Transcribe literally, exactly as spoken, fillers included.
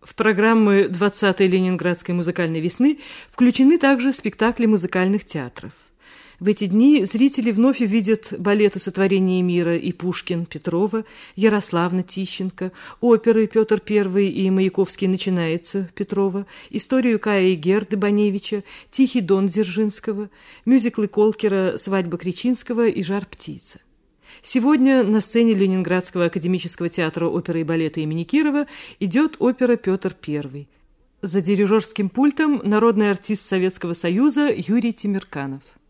В программы двадцатой Ленинградской музыкальной весны включены также спектакли музыкальных театров. В эти дни зрители вновь увидят балеты «Сотворение мира» и «Пушкин» Петрова, «Ярославна» Тищенко, оперы «Петр Первый» и «Маяковский начинается» Петрова, историю Кая и Герды Баневича, «Тихий дон» Дзержинского, мюзиклы Колкера «Свадьба Кречинского» и «Жар-птица». Сегодня на сцене Ленинградского академического театра оперы и балета имени Кирова идет опера «Петр Первый». За дирижерским пультом народный артист Советского Союза Юрий Темирканов.